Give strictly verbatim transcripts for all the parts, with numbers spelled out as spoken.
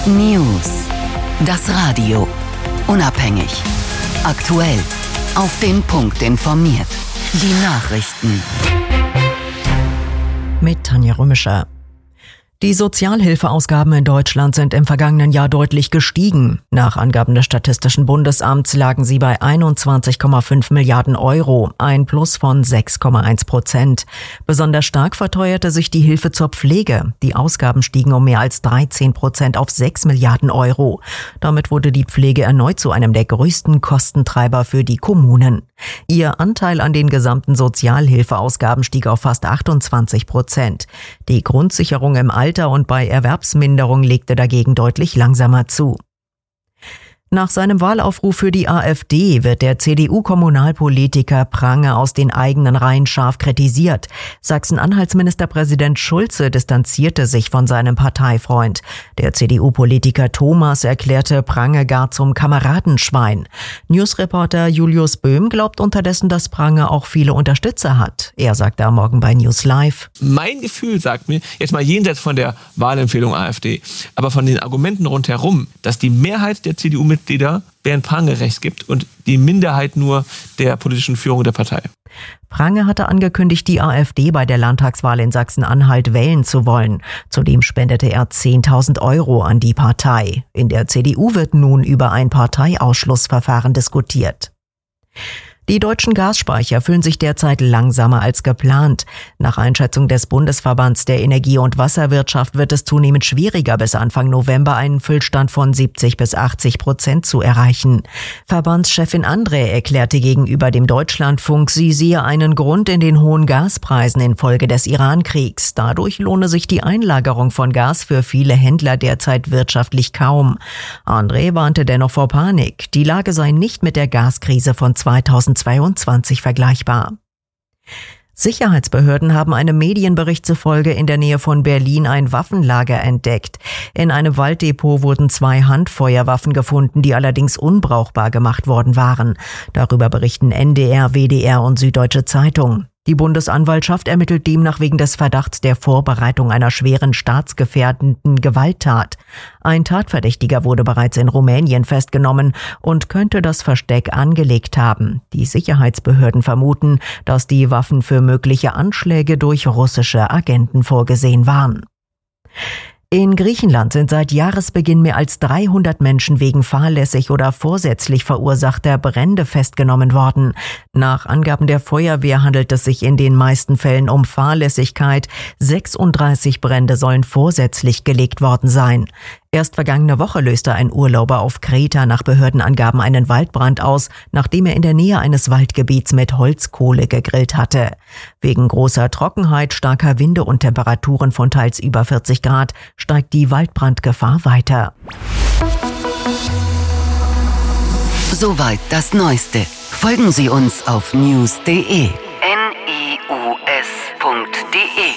News. Das Radio. Unabhängig. Aktuell. Auf den Punkt informiert. Die Nachrichten. Mit Tanja Römischer. Die Sozialhilfeausgaben in Deutschland sind im vergangenen Jahr deutlich gestiegen. Nach Angaben des Statistischen Bundesamts lagen sie bei einundzwanzig Komma fünf Milliarden Euro, ein Plus von sechs Komma eins Prozent. Besonders stark verteuerte sich die Hilfe zur Pflege. Die Ausgaben stiegen um mehr als dreizehn Prozent auf sechs Milliarden Euro. Damit wurde die Pflege erneut zu einem der größten Kostentreiber für die Kommunen. Ihr Anteil an den gesamten Sozialhilfeausgaben stieg auf fast achtundzwanzig Prozent. Die Grundsicherung im Alter und bei Erwerbsminderung legte dagegen deutlich langsamer zu. Nach seinem Wahlaufruf für die AfD wird der C D U-Kommunalpolitiker Prangge aus den eigenen Reihen scharf kritisiert. Sachsen-Anhalts-Ministerpräsident Schulze distanzierte sich von seinem Parteifreund. Der C D U-Politiker Thomas erklärte Prangge gar zum Kameradenschwein. Newsreporter Julius Böhm glaubt unterdessen, dass Prangge auch viele Unterstützer hat. Er sagte am Morgen bei News Live: Mein Gefühl sagt mir, jetzt mal jenseits von der Wahlempfehlung AfD, aber von den Argumenten rundherum, dass die Mehrheit der C D U-Mitglieder Bernd Prangge recht gibt und die Minderheit nur der politischen Führung der Partei. Prangge hatte angekündigt, die AfD bei der Landtagswahl in Sachsen-Anhalt wählen zu wollen. Zudem spendete er zehntausend Euro an die Partei. In der C D U wird nun über ein Parteiausschlussverfahren diskutiert. Die deutschen Gasspeicher füllen sich derzeit langsamer als geplant. Nach Einschätzung des Bundesverbands der Energie- und Wasserwirtschaft wird es zunehmend schwieriger, bis Anfang November einen Füllstand von siebzig bis achtzig Prozent zu erreichen. Verbandschefin Andrä erklärte gegenüber dem Deutschlandfunk, sie sehe einen Grund in den hohen Gaspreisen infolge des Iran-Kriegs. Dadurch lohne sich die Einlagerung von Gas für viele Händler derzeit wirtschaftlich kaum. Andrä warnte dennoch vor Panik. Die Lage sei nicht mit der Gaskrise von zweitausendzweiundzwanzig vergleichbar. Sicherheitsbehörden haben einem Medienbericht zufolge in der Nähe von Berlin ein Waffenlager entdeckt. In einem Walddepot wurden zwei Handfeuerwaffen gefunden, die allerdings unbrauchbar gemacht worden waren. Darüber berichten N D R, W D R und Süddeutsche Zeitung. Die Bundesanwaltschaft ermittelt demnach wegen des Verdachts der Vorbereitung einer schweren staatsgefährdenden Gewalttat. Ein Tatverdächtiger wurde bereits in Rumänien festgenommen und könnte das Versteck angelegt haben. Die Sicherheitsbehörden vermuten, dass die Waffen für mögliche Anschläge durch russische Agenten vorgesehen waren. In Griechenland sind seit Jahresbeginn mehr als dreihundert Menschen wegen fahrlässig oder vorsätzlich verursachter Brände festgenommen worden. Nach Angaben der Feuerwehr handelt es sich in den meisten Fällen um Fahrlässigkeit. sechsunddreißig Brände sollen vorsätzlich gelegt worden sein. Erst vergangene Woche löste ein Urlauber auf Kreta nach Behördenangaben einen Waldbrand aus, nachdem er in der Nähe eines Waldgebiets mit Holzkohle gegrillt hatte. Wegen großer Trockenheit, starker Winde und Temperaturen von teils über vierzig Grad steigt die Waldbrandgefahr weiter. Soweit das Neueste. Folgen Sie uns auf news punkt de. N I U S punkt de.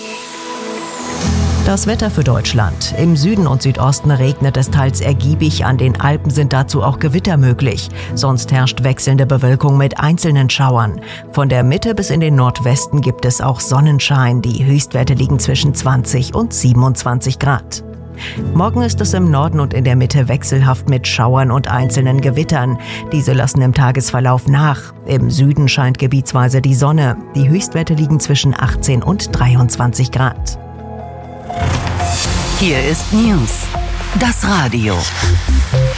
Das Wetter für Deutschland. Im Süden und Südosten regnet es teils ergiebig, an den Alpen sind dazu auch Gewitter möglich. Sonst herrscht wechselnde Bewölkung mit einzelnen Schauern. Von der Mitte bis in den Nordwesten gibt es auch Sonnenschein. Die Höchstwerte liegen zwischen zwanzig und siebenundzwanzig Grad. Morgen ist es im Norden und in der Mitte wechselhaft mit Schauern und einzelnen Gewittern. Diese lassen im Tagesverlauf nach. Im Süden scheint gebietsweise die Sonne. Die Höchstwerte liegen zwischen achtzehn und dreiundzwanzig Grad. Hier ist News. Das Radio.